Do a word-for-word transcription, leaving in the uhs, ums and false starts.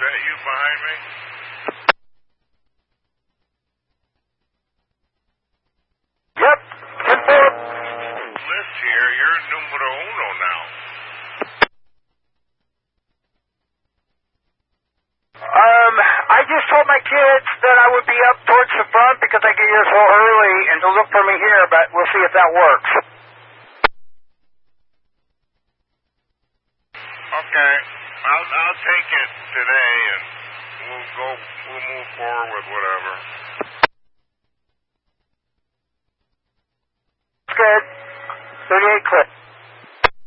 that you behind me? Yep. ten four. List here, you're numero uno now. Um, I just told my kids that I would be up towards the front because I get here so early and to look for me here, but we'll see if that works. Okay, I'll I'll take it today, and we'll go. We'll move forward with whatever. Good. thirty-eight clip.